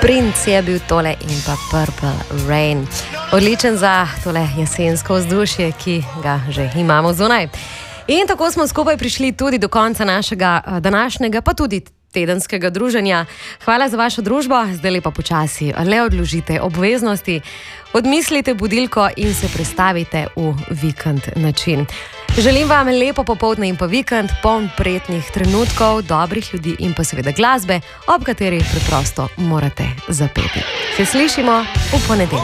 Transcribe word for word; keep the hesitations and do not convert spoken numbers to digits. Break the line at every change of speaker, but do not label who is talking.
Prince je bil tole in pa Purple Rain. Odličen za tole jesensko vzdušje, ki ga že imamo zunaj. In tako smo skupaj prišli tudi do konca našega današnjega, pa tudi tedenskega druženja. Hvala za vašo družbo, zdaj lepa počasi le odložite obveznosti, odmislite budilko in se prestavite v vikend način. Želim vam lepo popoldne in pa vikend, poln prijetnih trenutkov, dobrih ljudi in pa seveda glasbe, ob kateri preprosto morate zapeti. Se slišimo v ponedeljek.